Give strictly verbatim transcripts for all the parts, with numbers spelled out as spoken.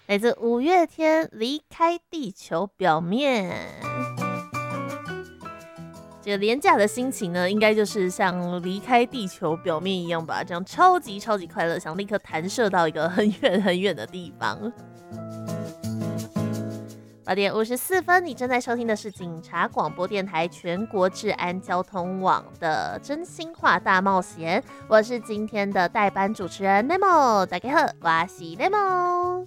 来自五月天《离开地球表面》。这个廉价的心情呢，应该就是像离开地球表面一样吧，这样超级超级快乐，想立刻弹射到一个很远很远的地方。八点五十四分，你正在收听的是警察广播电台全国治安交通网的真心话大冒险，我是今天的代班主持人 Nemo， 大家好，我是 Nemo。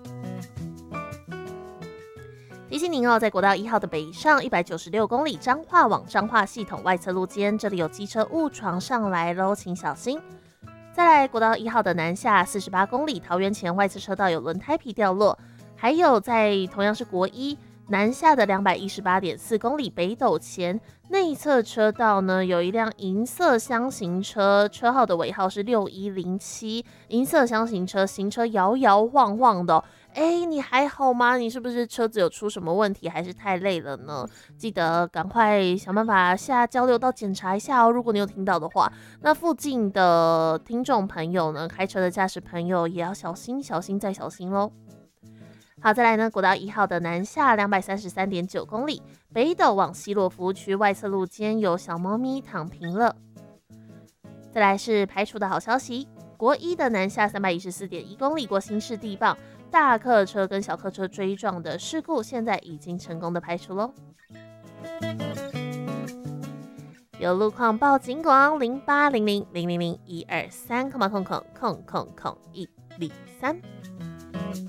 提醒您哦，在国道一号的北上一百九十六公里彰化往彰化系统外侧路间，这里有机车误闯上来喽，请小心。再来国道一号的南下四十八公里桃园前外侧车道有轮胎皮掉落，还有在同样是国一南下的两百一十八点四公里北斗前内侧车道呢，有一辆银色厢型车，车号的尾号是六一零七，银色厢型车行车摇摇晃晃的哦。哎，你还好吗？你是不是车子有出什么问题，还是太累了呢？记得赶快想办法下交流道检查一下哦。如果你有听到的话，那附近的听众朋友呢，开车的驾驶朋友也要小心，小心再小心咯。好，再来呢，国道一号的南下两百三十三点九公里，北斗往西洛服务区外侧路间有小猫咪躺平了。再来是排除的好消息，国一的南下三百一十四点一公里过新市地磅，大客车跟小客车追撞的事故现在已经成功的排除咯。有路况报警广零八零零零零零一二三空空空空空空一零三。